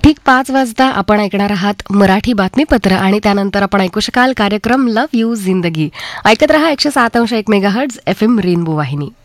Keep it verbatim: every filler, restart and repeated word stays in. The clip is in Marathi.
ठीक पाच वाजता आपण ऐकणार आहात मराठी बातमीपत्र आणि त्यानंतर आपण ऐकू शकाल कार्यक्रम लव्ह यू जिंदगी. ऐकत रहा एकशे सात अंश एक मेगाहर्ट्झ एफ एम रेनबो वाहिनी.